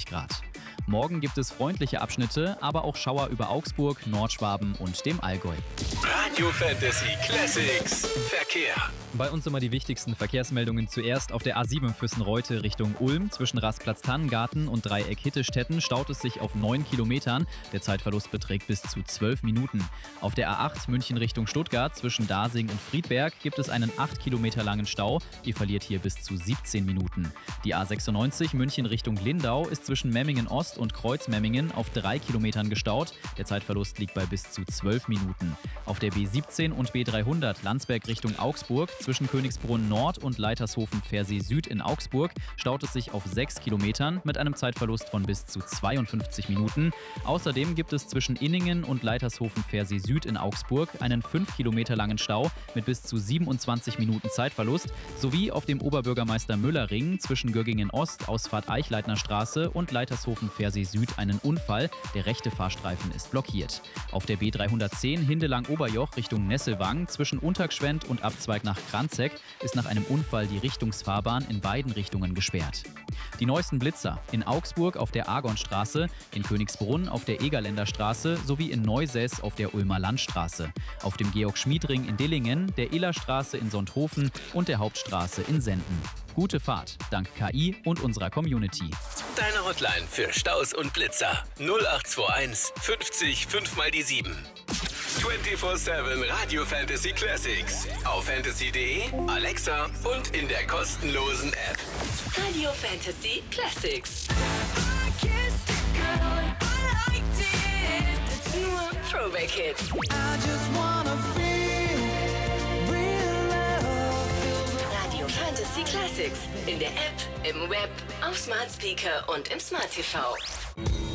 21 Grad. Morgen gibt es freundliche Abschnitte, aber auch Schauer über Augsburg, Nordschwaben und dem Allgäu. Radio Fantasy Classics Verkehr. Bei uns immer die wichtigsten Verkehrsmeldungen zuerst. Auf der A7 Füssen-Reute Richtung Ulm zwischen Rastplatz-Tannengarten und Dreieck Hittestetten staut es sich auf 9 Kilometern. Der Zeitverlust beträgt bis zu 12 Minuten. Auf der A8 München Richtung Stuttgart zwischen Dasing und Friedberg gibt es einen 8 Kilometer langen Stau. Die verliert hier bis zu 17 Minuten. Die A96 München Richtung Lindau ist zwischen Memmingen Ost und Kreuzmemmingen auf 3 Kilometern gestaut. Der Zeitverlust liegt bei bis zu 12 Minuten. Auf der B17 und B300 Landsberg Richtung Augsburg zwischen Königsbrunn Nord und Leitershofen-Versee Süd in Augsburg staut es sich auf 6 Kilometern mit einem Zeitverlust von bis zu 52 Minuten. Außerdem gibt es zwischen Inningen und Leitershofen-Versee Süd in Augsburg einen 5 Kilometer langen Stau mit bis zu 27 Minuten Zeitverlust sowie auf dem Oberbürgermeister-Müller-Ring zwischen Göggingen Ost, Ausfahrt Eichleitner Straße und Leitershofen-Versee Süd einen Unfall. Der rechte Fahrstreifen ist blockiert. Auf der B310 Hindelang-Oberjoch Richtung Nesselwang zwischen Untergschwendt und Abzweig nach Kranzek ist nach einem Unfall die Richtungsfahrbahn in beiden Richtungen gesperrt. Die neuesten Blitzer in Augsburg auf der Argonstraße, in Königsbrunn auf der Egerländer Straße sowie in Neusäß auf der Ulmer Landstraße. Auf dem Georg-Schmied-Ring in Dillingen, der Illerstraße in Sonthofen und der Hauptstraße in Senden. Gute Fahrt, dank KI und unserer Community. Deine Hotline für Staus und Blitzer 0821 50 5 mal die 7. 24/7 Radio Fantasy Classics. Auf fantasy.de, Alexa und in der kostenlosen App. Radio Fantasy Classics. Nur Throwback Hits. Radio Fantasy Classics. In der App, im Web, auf Smart Speaker und im Smart TV.